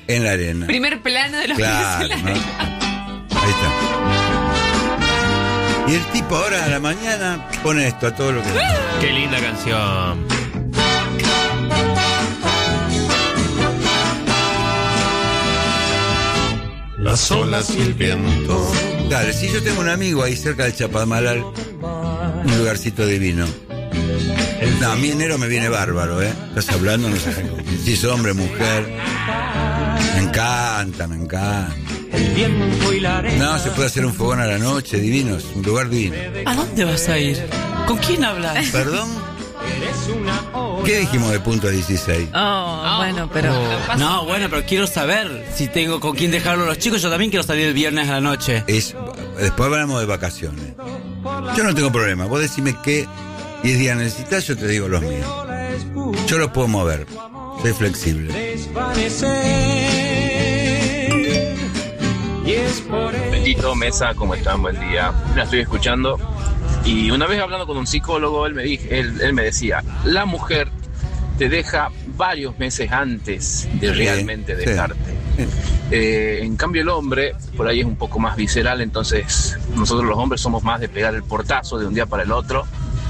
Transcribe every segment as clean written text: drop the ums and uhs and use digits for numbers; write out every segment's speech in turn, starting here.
en la arena. Primer plano de los Claro, pies en la ¿no? Ahí está. Y el tipo ahora a la mañana pone esto a todo lo que... Qué linda canción. Las olas y el viento. Dale, si yo tengo un amigo ahí cerca de Chapadmalal, un lugarcito divino. No, a mí enero me viene bárbaro, ¿eh? Estás hablando, no sé si es hombre, mujer. Me encanta. No, se puede hacer un fogón a la noche, divino, es un lugar divino. ¿A dónde vas a ir? ¿Con quién hablas? ¿Perdón? ¿Qué dijimos de punto 16? Bueno, pero... No, bueno, pero quiero saber si tengo con quién dejarlo a los chicos. Yo también quiero salir el viernes a la noche. Después hablamos de vacaciones. Yo no tengo problema. Vos decime qué 10 días necesitas, yo te digo los míos. Yo los puedo mover. Soy flexible. Bendito, Mesa, ¿cómo están? Buen día. La estoy escuchando. Y una vez hablando con un psicólogo, él me decía, la mujer te deja varios meses antes de realmente dejarte. En cambio el hombre, por ahí es un poco más visceral, entonces nosotros los hombres somos más de pegar el portazo de un día para el otro,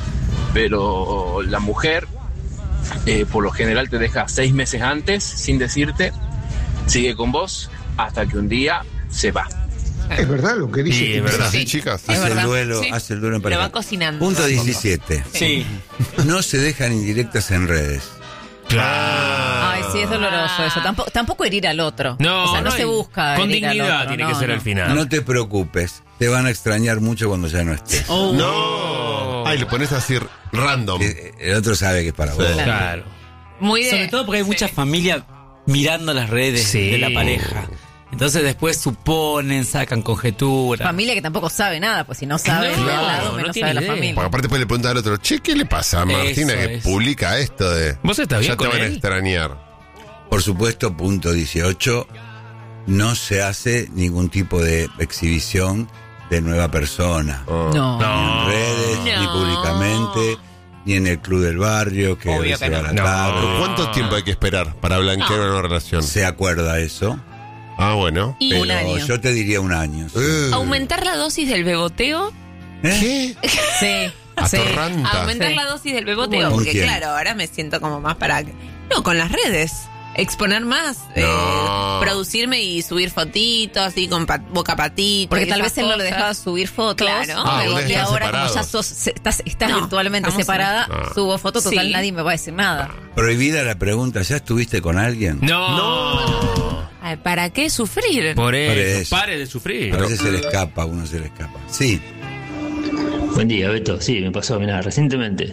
pero la mujer por lo general te deja 6 meses antes sin decirte, sigue con vos hasta que un día se va. Es verdad lo que dice. Sí, es verdad. Sí, chicas. Hace verdad. el duelo, Sí. hace el duelo en Lo pareja. va cocinando. Punto 17. Sí. No se dejan indirectas en redes. Claro. Ay, sí, es doloroso eso. Tampoco herir al otro. No, o sea, no se busca con herir al dignidad otro, tiene no, que ser no. el final. No te preocupes, te van a extrañar mucho cuando ya no estés. No. Ay, le pones así random. El otro sabe que es para vos. Claro. Muy de... Sobre todo porque hay mucha familia mirando las redes Sí. de la pareja. Entonces después suponen, sacan conjeturas. Familia que tampoco sabe nada, pues si no sabe No, de al lado, no menos tiene sabe la idea. familia. Porque aparte después le pregunta al otro, che, ¿qué le pasa a Martina Eso que es. publica esto de... ¿Vos estás bien Ya te con van a él? extrañar. Por supuesto, punto 18, no se hace ningún tipo de exhibición de nueva persona. Oh. No. Ni en redes, ni No. públicamente, ni en el club del barrio, que Obvio hoy se que va a no. la No. tarde. ¿Pero cuánto tiempo hay que esperar para blanquear una relación? Se acuerda eso, Ah, bueno. Y pero Un año. yo te diría un año. Sí. aumentar la dosis del beboteo. ¿Eh? ¿Qué? Sí. Atorranta. Aumentar Sí. la dosis del beboteo. ¿Con Porque quién? claro, ahora me siento como más para... No, con las redes. Exponer más. No. Producirme y subir fotitos así con boca patita. Porque y tal esas vez él no le cosas. dejaba subir fotos. Claro. Ah, y vos y están ahora separados. como ya estás No, virtualmente estamos separada, en- subo fotos, total Sí. nadie me va a decir nada. Prohibida la pregunta, ¿ya estuviste con alguien? No. Ay, ¿para qué sufrir? Por eso. Por eso. Pare de sufrir. A veces se le escapa, a uno se le escapa. Sí, Buen día, Beto. Sí, me pasó, mirá, recientemente.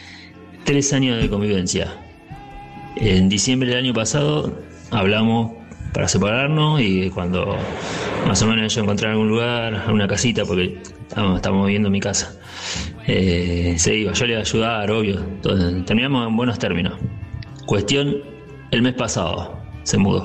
3 años de convivencia. En diciembre del año pasado hablamos para separarnos y cuando más o menos yo encontré algún lugar, alguna casita, porque estamos viviendo en mi casa, se iba, yo le iba a ayudar, obvio. Entonces, terminamos en buenos términos. Cuestión, el mes pasado se mudó.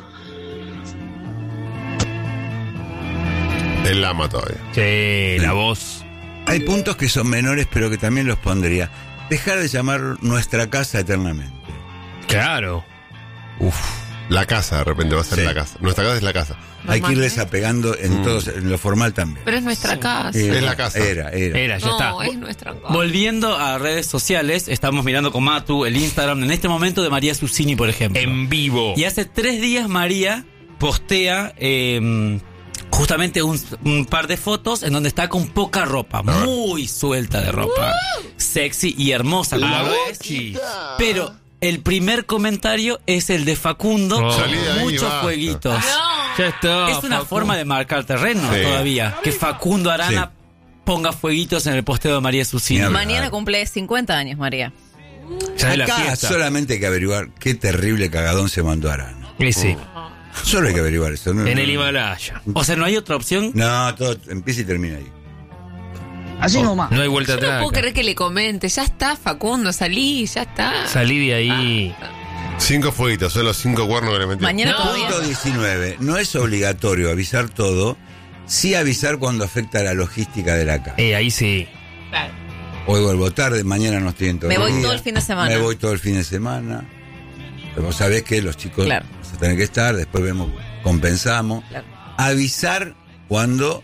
Él la ama todavía. Sí, la voz. hay puntos que son menores, pero que también los pondría. Dejar de llamar nuestra casa eternamente. Claro. La casa, de repente va a ser Sí. la casa. Nuestra casa es la casa. Hay que ir desapegando en todos, en lo formal también. Pero es nuestra casa. Es la casa. Era. Era, ya está. No, es nuestra casa. Volviendo a redes sociales, estamos mirando con Matu el Instagram en este momento de María Susini, por ejemplo. En vivo. Y hace 3 días María postea justamente un par de fotos en donde está con poca ropa, muy suelta de ropa, sexy y hermosa como La lo es. bochis. Pero el primer comentario es el de Facundo, Oh. con Salí de ahí, muchos basta. fueguitos. Ya está. Es una Facu. forma de marcar terreno Sí. todavía, que Facundo Arana ponga fueguitos en el posteo de María Susini. Ni hablar. Mañana cumple 50 años, María. Ya es la Acá fiesta. solamente hay que averiguar qué terrible cagadón se mandó Arana. Y sí. Solo hay que averiguar eso. ¿no? En el Himalaya. O sea, no hay otra opción. No, todo empieza y termina ahí. Así nomás. No hay vuelta Yo no atrás. puedo creer que le comente. Ya está, Facundo, salí, ya está. Salí de ahí. 5 fueguitos, son los 5 cuernos que le metí. Mañana No. todavía. Punto 19. No es obligatorio avisar todo, sí avisar cuando afecta la logística de la casa. Ahí sí. Claro. Hoy vuelvo tarde, mañana no estoy en todo Me el voy día. todo el fin de semana. Me voy todo el fin de semana. Vos sabés que los chicos Claro. se tienen que estar, después vemos, compensamos. Claro. Avisar cuando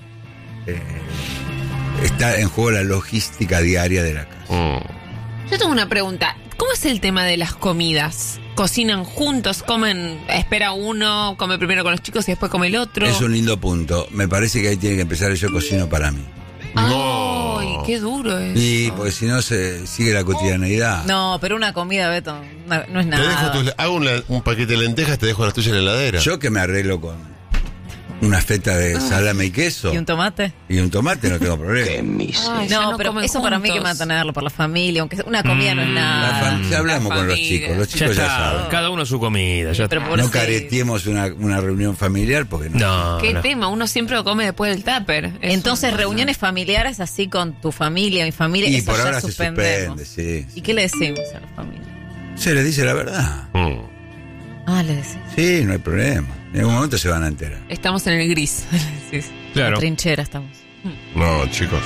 está en juego la logística diaria de la casa. Yo tengo una pregunta. ¿Cómo es el tema de las comidas? ¿Cocinan juntos? ¿Comen? ¿Espera uno? ¿Come primero con los chicos y después come el otro? Es un lindo punto. Me parece que ahí tiene que empezar yo cocino para mí. ¡Ay, qué duro es! Y porque si no se sigue la cotidianeidad. No, pero una comida, Beto, no es Te dejo nada. hago un paquete de lentejas, te dejo las tuyas en la heladera. Yo que me arreglo con una feta de salame y queso ¿Y un tomate? y un tomate, no tengo problema. Ay, ya No, pero comen eso para mí hay que juntos. mantenerlo por la familia, aunque una comida no es nada. Ya hablamos La con los familia. chicos. Los Ya chicos ya está. saben. Cada uno su comida. Ya Pero está. por No eso- careteemos una reunión familiar porque no. No. ¿Qué no. tema? Uno siempre lo come después del tupper. Entonces, reuniones familiares así con tu familia, mi familia, Y eso por ya ahora se suspendemos. suspende, sí. ¿Y qué le decimos a la familia? Se les dice la verdad. Ah, le decimos. Sí, no hay problema. En algún momento se van a enterar. Estamos en el gris. Sí. Claro. La trinchera estamos. No, chicos.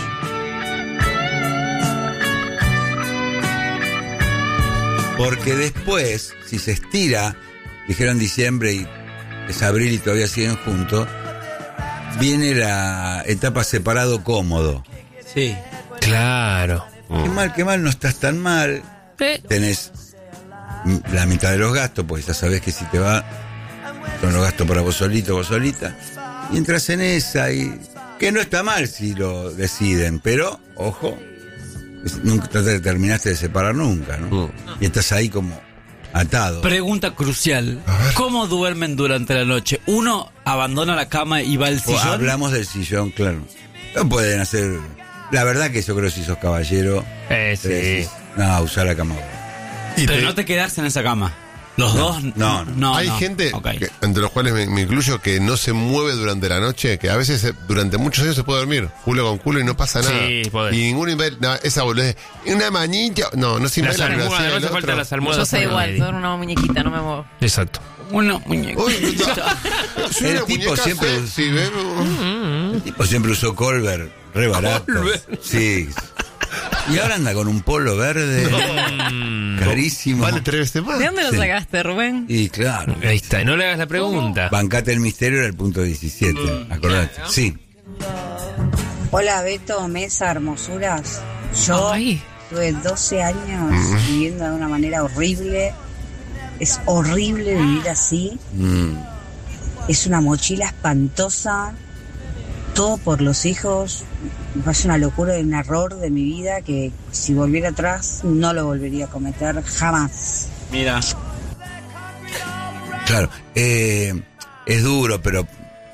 Porque después, si se estira, dijeron diciembre y es abril y todavía siguen juntos, viene la etapa separado cómodo. Sí. Claro. Qué mal, no estás tan mal. Tenés la mitad de los gastos, porque ya sabés que si te va, son los gastos para vos solito, vos solita. Y entras en esa y que no está mal si lo deciden, pero, ojo, nunca te terminaste de separar nunca, ¿no? Y estás ahí como atado. Pregunta crucial. ¿Cómo duermen durante la noche? ¿Uno abandona la cama y va al O sillón? hablamos del sillón, claro. No pueden hacer. La verdad que yo creo que si sos caballero, Sí. decís, no, usar la cama. Y Pero te- no te quedás en esa cama. Los dos. no. Hay no. gente, Ok. entre los cuales me incluyo, que no se mueve durante la noche, que a veces durante muchos años se puede dormir, culo con culo y no pasa nada. Sí, podés. Y ninguno invade, no, esa boludez, una manilla, no se Las invade la privacidad almohadas, no del hace otro. falta las Yo almohadas. soy en igual, medio. soy una muñequita, no me muevo. Exacto. Una muñeca. Uy, soy El una tipo muñeca siempre- sexy, ¿ves? El tipo siempre usó Colbert, re barato. Sí. Y ahora anda con un polo verde, carísimo. Vale 3 veces más. ¿De dónde lo Sí. sacaste, Rubén? Y claro, Ahí está. Y no le hagas la pregunta. bancate el misterio era el punto 17, acordate. Sí. Hola Beto, Mesa, hermosuras. Yo Ay. tuve 12 años viviendo de una manera horrible. Es horrible vivir así. Es una mochila espantosa. Todo por los hijos. Me parece una locura y un error de mi vida que si volviera atrás no lo volvería a cometer jamás. Mira. Claro, es duro, pero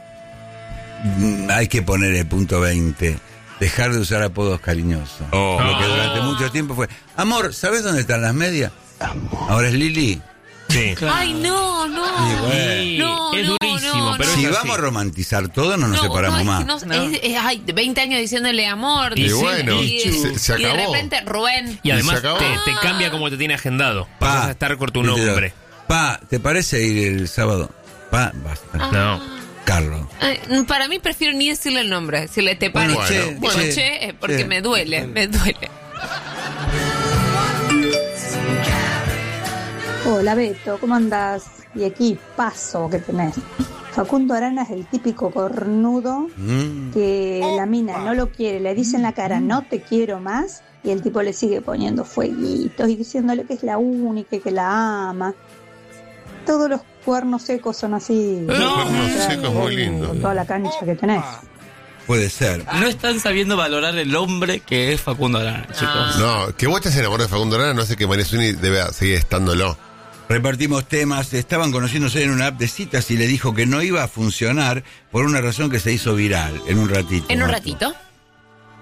hay que poner el punto 20. Dejar de usar apodos cariñosos. Lo que durante mucho tiempo fue, amor, ¿sabes dónde están las medias? Ahora es Lili. Sí. Ay, no. Y bueno, No, es no, durísimo, no, pero si es así. vamos a romantizar todo, no nos separamos es más. que ay, 20 años diciéndole amor. Y bueno, y se de acabó. repente, Rubén. Y además se acabó. te cambia como te tiene agendado. Vas a estar con tu ¿viste? nombre. Pa, ¿te parece ir el sábado? Pa, basta. No. Carlos. Ay, para mí prefiero ni decirle el nombre. Decirle te Bueno, parece. che, Che, che, porque che. me duele. Hola Beto, ¿cómo andás? Y aquí paso que tenés. Facundo Arana es el típico cornudo que la mina no lo quiere, le dice en la cara no te quiero más y el tipo le sigue poniendo fueguitos y diciéndole que es la única y que la ama. Todos los cuernos secos son así. Cuernos secos, muy lindo. Con toda la cancha que tenés. Puede ser. No están sabiendo valorar el hombre que es Facundo Arana, chicos. No, que vos te enamorado de Facundo Arana, no sé que María Zuni debe seguir estándolo. Repartimos temas, estaban conociéndose en una app de citas y le dijo que no iba a funcionar por una razón que se hizo viral en un ratito. En un ¿no? ratito.